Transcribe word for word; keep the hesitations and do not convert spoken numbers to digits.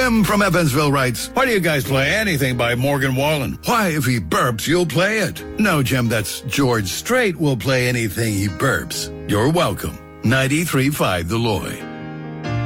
Jim from Evansville writes, Why do you guys play anything by Morgan Wallen? why, if he burps, you'll play it. No, Jim, that's George Strait will play anything he burps. You're welcome. ninety-three point five The Loy.